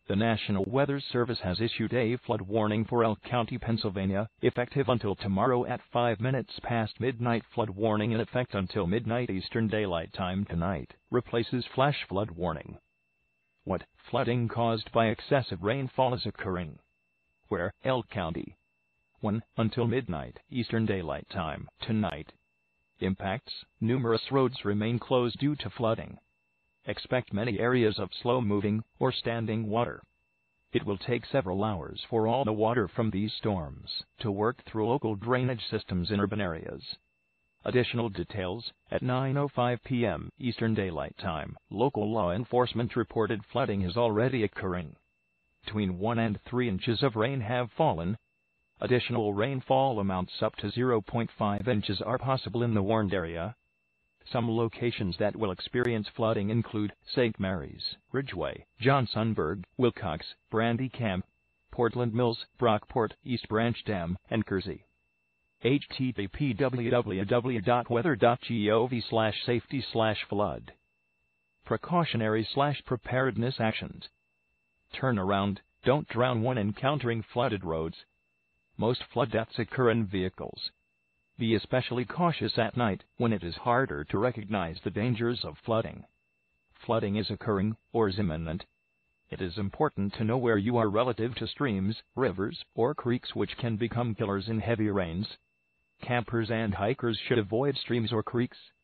The National Weather Service has issued a flood warning for Elk County, Pennsylvania, effective until tomorrow at 5 minutes past midnight. Flood warning in effect until midnight Eastern Daylight Time tonight replaces flash flood warning. What flooding caused by excessive rainfall is occurring? Where? Elk County. 1. Until midnight Eastern Daylight Time tonight. Impacts: numerous roads remain closed due to flooding. Expect many areas of slow-moving or standing water. It will take several hours for all the water from these storms to work through local drainage systems in urban areas. Additional details: at 9:05 p.m. Eastern Daylight Time, local law enforcement reported flooding is already occurring. Between 1 and 3 inches of rain have fallen. Additional rainfall amounts up to 0.5 inches are possible in the warned area. Some locations that will experience flooding include St. Mary's, Ridgeway, Johnsonburg, Wilcox, Brandy Camp, Portland Mills, Brockport, East Branch Dam, and Kersey. http://weather.gov/safety/flood. Precautionary/preparedness actions. Turn around, don't drown when encountering flooded roads. Most flood deaths occur in vehicles. Be especially cautious at night when it is harder to recognize the dangers of flooding. Flooding is occurring or is imminent. It is important to know where you are relative to streams, rivers, or creeks which can become killers in heavy rains. Campers and hikers should avoid streams or creeks